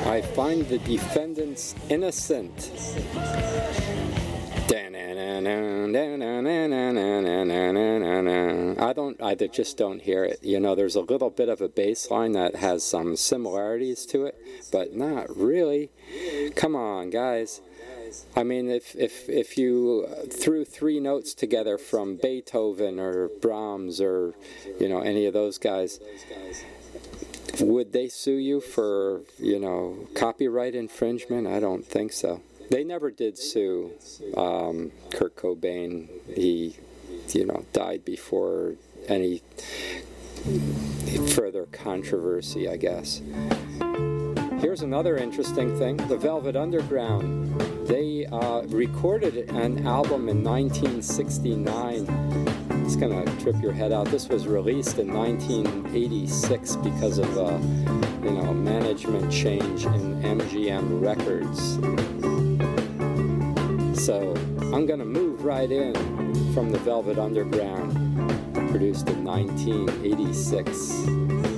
I find the defendants innocent. I just don't hear it. You know, there's a little bit of a bass line that has some similarities to it, but not really. Come on, guys. I mean, if you threw three notes together from Beethoven or Brahms or, you know, any of those guys, would they sue you for, you know, copyright infringement? I don't think so. They never did sue Kurt Cobain. He, you know, died before any further controversy, I guess. Here's another interesting thing. The Velvet Underground, they recorded an album in 1969. It's going to trip your head out. This was released in 1986 because of you know, management change in MGM Records. So I'm going to move right in from the Velvet Underground, produced in 1986.